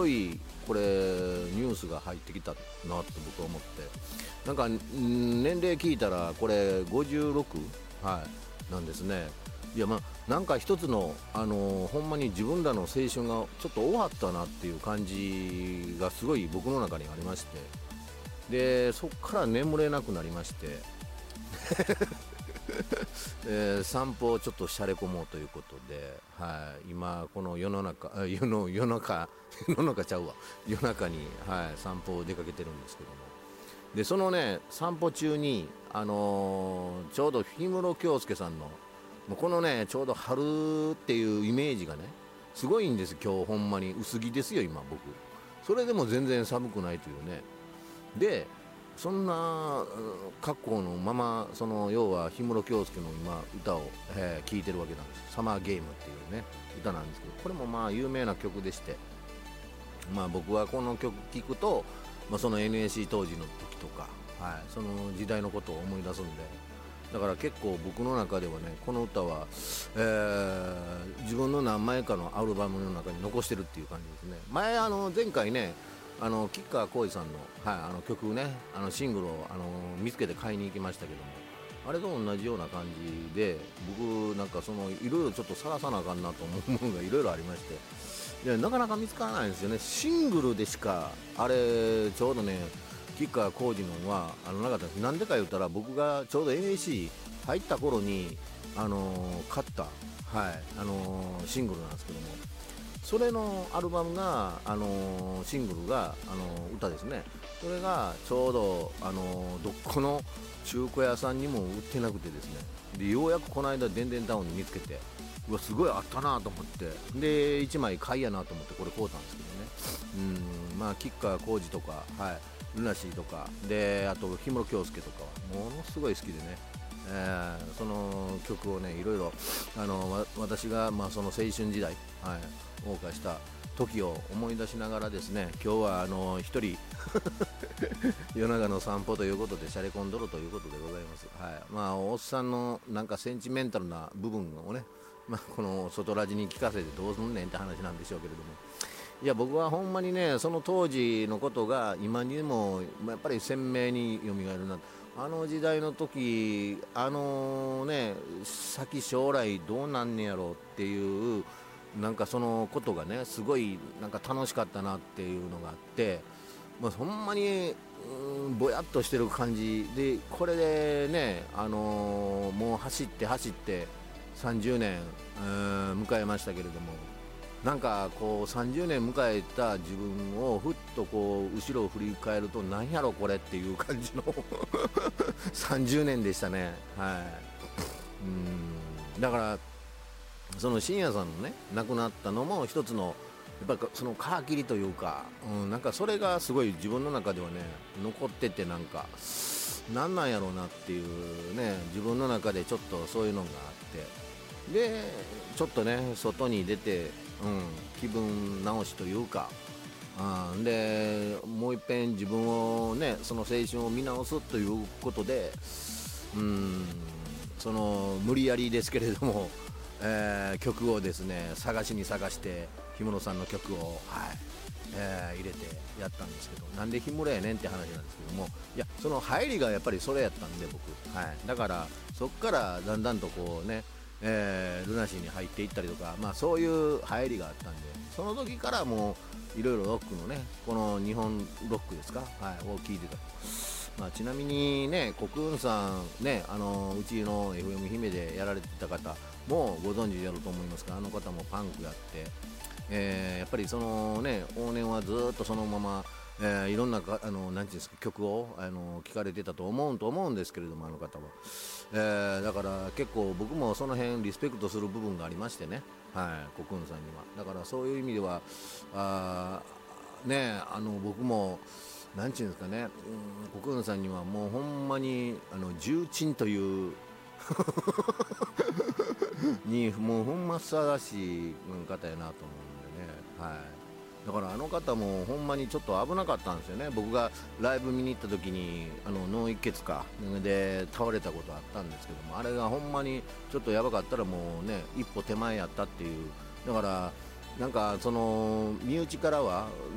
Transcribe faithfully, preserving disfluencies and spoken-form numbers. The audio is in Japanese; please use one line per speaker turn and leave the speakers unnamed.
いこれニュースが入ってきたなと僕は思って、なんか年齢聞いたらこれごじゅうろく、はい、なんですね。いや、まあなんか一つの、あのー、ほんまに自分らの青春がちょっと終わったなっていう感じがすごい僕の中にありまして、でそっから眠れなくなりましてえー、散歩をちょっとしゃれ込もうということで、はい、今この世の中世の夜中世の中ちゃうわ夜中に、はい、散歩を出かけてるんですけども、でそのね散歩中に、あのー、ちょうど氷室京介さんのもうこのねちょうど春っていうイメージがねすごいんです。今日ほんまに薄着ですよ今僕。それでも全然寒くないというね。でそんな格好のまま、その要は氷室京介の今歌を、えー、聴いてるわけなんです。サマーゲームっていうね歌なんですけど、これもまあ有名な曲でして、まあ僕はこの曲聴くと、まあ、その エヌエーシー 当時の時とか、はい、その時代のことを思い出すんで、だから結構僕の中ではねこの歌は、えー、自分の何枚かのアルバムの中に残してるっていう感じですね。前あの前回ねあの吉川晃司さんの、はい、あの曲ね、あのシングルをあの見つけて買いに行きましたけども、あれと同じような感じで、僕なんかそのいろいろちょっと探さなあかんなと思うものがいろいろありまして、いやなかなか見つからないんですよね。シングルでしかあれちょうどね吉川晃司のはあのなかったんです。なんでか言ったら僕がちょうど エヌエーシー 入った頃にあのー、買った、はいあのー、シングルなんですけども、それのアルバムが、あのー、シングルが、あのー、歌ですね。それがちょうど、あのー、どこの中古屋さんにも売ってなくてですね、でようやくこの間デンデンタウンに見つけて、うわすごいあったなと思って、でいちまい買いやなと思ってこれ買うたんですけどね。うん、まあ吉川晃司とか、はい、ルナシーとかで、あと氷室京介とかはものすごい好きでね、えー、その曲をねいろいろあの私が、まあ、その青春時代、はい、謳歌した時を思い出しながらですね、今日はあの一人夜中の散歩ということでシャレコンドルということでございます。はい、まあおっさんのなんかセンチメンタルな部分をね、まあ、この外ラジに聞かせてどうすんねんって話なんでしょうけれども、いや僕はほんまにねその当時のことが今にもやっぱり鮮明に蘇るな。あの時代の時、あのね先将来どうなんねやろうっていうなんかそのことがねすごいなんか楽しかったなっていうのがあって、まあ、ほんまにうんぼやっとしてる感じで、これでね、あのー、もう走って走ってさんじゅうねん、迎えましたけれども、なんかこうさんじゅうねん迎えた自分をふっとこう後ろを振り返るとなんやろこれっていう感じのさんじゅうねんでしたね。はい、うんだからその深夜さんのね亡くなったのも一つのやっぱりその皮切りというか、うん、なんかそれがすごい自分の中ではね残ってて、なんかなんなんやろうなっていうね、自分の中でちょっとそういうのがあって、でちょっとね外に出て、うん、気分直しというか、うん、でもう一遍自分をねその青春を見直すということで、うん、その無理やりですけれども、えー、曲をですね探しに探して氷室さんの曲を、はいえー、入れてやったんですけど、なんで氷室やねんって話なんですけども、いやその入りがやっぱりそれやったんで僕、はい、だからそっからだんだんとこうね、えー、ルナシーに入っていったりとか、まあ、そういう入りがあったんで、その時からもういろいろロックのねこの日本ロックですか、はい、を聴いてた。まあ、ちなみにね国運さんね、あのうちの エフエム 姫でやられてた方もご存知であると思いますが、あの方もパンクやって、えー、やっぱりそのね往年はずっとそのまま、えー、いろんなかあのなんていうんですか曲をあの聞かれてたと思うと思うんですけれども、あの方は、えー、だから結構僕もその辺リスペクトする部分がありましてね、はい、国運さんには。だからそういう意味ではあねあの僕もなんていうんですかね、うん、国運さんにはもうほんまにあの重鎮というにもうほんまふさわしい方やなと思うんでね、はい、だからあの方もほんまにちょっと危なかったんですよね。僕がライブ見に行った時にあの脳一血かで倒れたことあったんですけども、あれがほんまにちょっとやばかったらもうね一歩手前やったっていう。だからなんかその身内からは